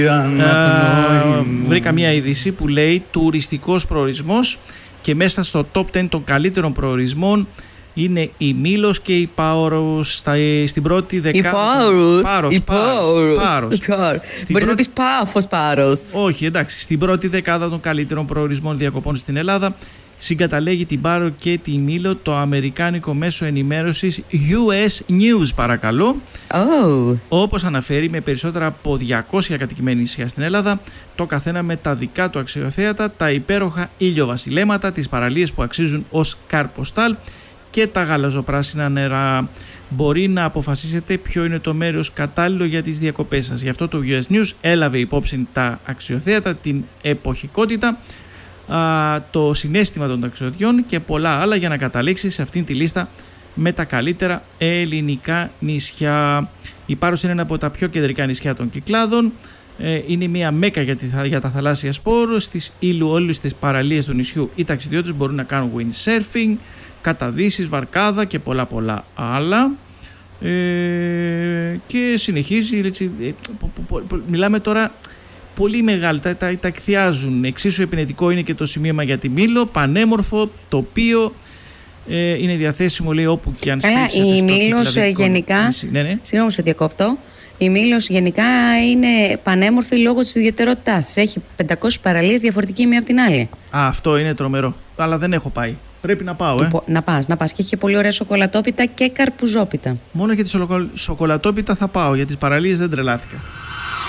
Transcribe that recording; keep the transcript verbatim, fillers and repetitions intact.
Uh, βρήκα μια είδηση που λέει τουριστικός προορισμός και μέσα στο top δέκα των καλύτερων προορισμών είναι η Μήλος και η Πάωρος στην πρώτη δεκάδα. Η Πάωρος. Πάρος, η Πάωρος, Πάωρος. Μπορείς πρώτη... να πεις Πάφος Πάρος. Όχι, εντάξει. Στην πρώτη δεκάδα των καλύτερων προορισμών διακοπών στην Ελλάδα συγκαταλέγει την Πάρο και τη Μήλο το αμερικάνικο μέσο ενημέρωσης γιου ες News, παρακαλώ. Oh. Όπως αναφέρει, με περισσότερα από διακόσια κατοικημένη νησιά στην Ελλάδα, το καθένα με τα δικά του αξιοθέατα, τα υπέροχα ηλιοβασιλέματα, τις παραλίες που αξίζουν ως καρποστάλ και τα γαλαζοπράσινα νερά. Μπορεί να αποφασίσετε ποιο είναι το μέρος κατάλληλο για τις διακοπές σας. Γι' αυτό το γιου ες News έλαβε υπόψη τα αξιοθέατα, την εποχικότητα, το συναίσθημα των ταξιδιωτιών και πολλά άλλα για να καταλήξει σε αυτήν τη λίστα με τα καλύτερα ελληνικά νησιά. Η Πάρος είναι ένα από τα πιο κεντρικά νησιά των Κυκλάδων. Είναι μια μέκα για, τη, για τα θαλάσσια σπορ. Στις ηλιοόλουστες παραλίες του νησιού οι ταξιδιώτες μπορούν να κάνουν windsurfing, καταδύσεις, βαρκάδα και πολλά πολλά άλλα. Ε, και συνεχίζει, έτσι, ε, πο, πο, πο, πο, μιλάμε τώρα πολύ μεγάλη, τα, τα, τα εκθιάζουν. Εξίσου επινετικό είναι και το σημείωμα για τη Μήλο, πανέμορφο, τοπίο, ε, είναι διαθέσιμο, λέει, όπου και αν στρίψετε. Η Μήλος γενικά, ναι, ναι. συγγνώμη σε διακόπτω, η Μήλος γενικά είναι πανέμορφη λόγω της ιδιαιτερότητάς της. Έχει πεντακόσιες παραλίες, διαφορετική μία από την άλλη. Α, αυτό είναι τρομερό, αλλά δεν έχω πάει. Πρέπει να πάω, ε. Να πας, να πας. Και έχει και πολύ ωραία σοκολατόπιτα και καρπουζόπιτα. Μόνο για τη σοκολατόπιτα θα πάω, για τις παραλίες δεν τρελάθηκα.